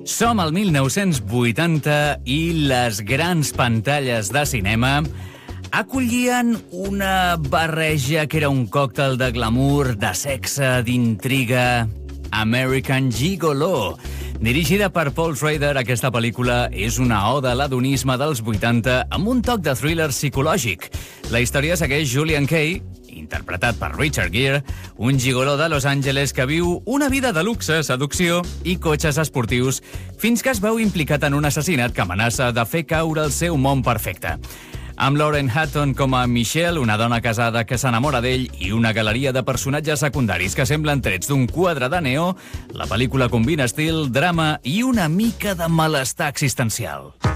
Som al 1980 i les grans pantalles de cinema acollien una barreja que era un còctel de glamour, de sexe, d'intriga. American Gigolo. Dirigida per Paul Schrader, aquesta pel·lícula és una oda a l'adonisme dels 80 amb un toc de thriller psicològic. La història segueix Julian Kay, interpretat per Richard Gere, un gigoló de Los Angeles que viu una vida de luxe, seducció i cotxes esportius, fins que es veu implicat en un assassinat que amenaça de fer caure el seu món perfecte. Amb Lauren Hutton com a Michelle, una dona casada que s'enamora d'ell, i una galeria de personatges secundaris que semblen trets d'un quadre de neó, la pel·lícula combina estil, drama i una mica de malestar existencial.